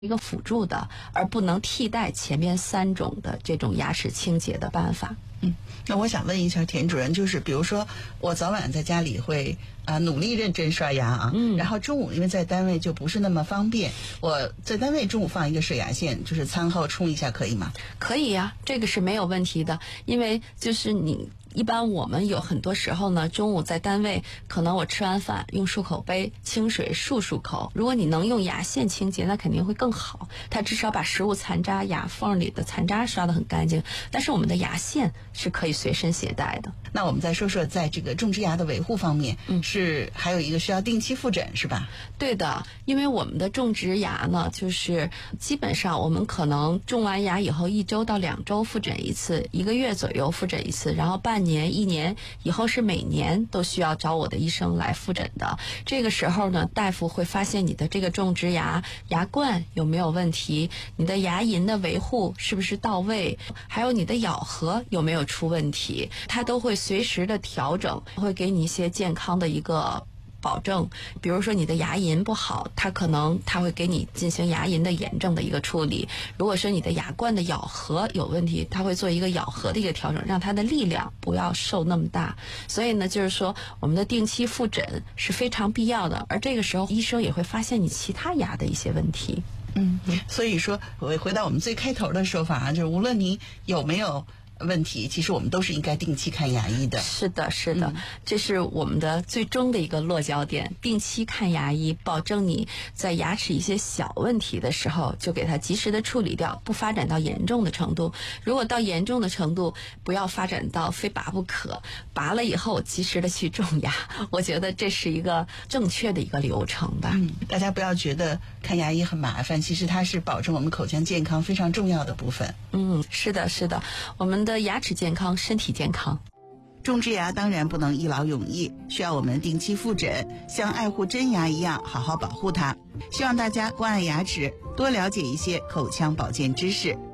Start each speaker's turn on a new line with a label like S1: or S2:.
S1: 一个辅助的，而不能替代前面3种的这种牙齿清洁的办法。
S2: 那我想问一下田主任，就是比如说我早晚在家里会努力认真刷牙啊，然后中午因为在单位就不是那么方便，我在单位中午放一个水牙线，就是餐后冲一下可以吗？
S1: 可以呀，这个是没有问题的，因为就是一般我们有很多时候呢，中午在单位可能我吃完饭用漱口杯清水漱口，如果你能用牙线清洁，那肯定会更好，它至少把食物残渣、牙缝里的残渣刷得很干净。但是我们的牙线是可以随身携带的。
S2: 那我们再说说在这个种植牙的维护方面，是还有一个需要定期复诊是吧？
S1: 对的，因为我们的种植牙呢，就是基本上我们可能种完牙以后1周到2周复诊一次，1个月左右复诊一次，然后半年、1年以后是每年都需要找我的医生来复诊的。这个时候呢，大夫会发现你的这个种植牙牙冠有没有问题，你的牙龈的维护是不是到位，还有你的咬合有没有出问题，他都会随时的调整，会给你一些健康的一个保证。比如说你的牙龈不好，他会给你进行牙龈的炎症的一个处理。如果说你的牙冠的咬合有问题，他会做一个咬合的一个调整，让它的力量不要受那么大。所以呢，就是说我们的定期复诊是非常必要的，而这个时候医生也会发现你其他牙的一些问题。
S2: 所以说回到我们最开头的说法啊，就是无论你有没有问题，其实我们都是应该定期看牙医的。
S1: 是的，这是我们的最终的一个落脚点，定期看牙医，保证你在牙齿一些小问题的时候就给它及时的处理掉，不发展到严重的程度。如果到严重的程度，不要发展到非拔不可，拔了以后及时的去种牙，我觉得这是一个正确的一个流程吧。
S2: 大家不要觉得看牙医很麻烦，其实它是保证我们口腔健康非常重要的部分。
S1: 是的，我们的牙齿健康，身体健康。
S2: 种植牙当然不能一劳永逸，需要我们定期复诊，像爱护真牙一样好好保护它。希望大家关爱牙齿，多了解一些口腔保健知识。